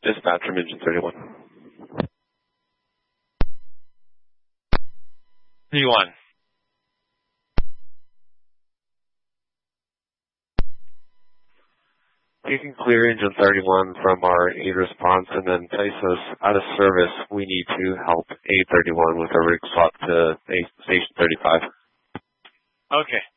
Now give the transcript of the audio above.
Dispatch from engine 31. 31. You can clear engine 31 from our aid response and then place us out of service. We need to help aid 31 with a rig swap to station 35. Okay.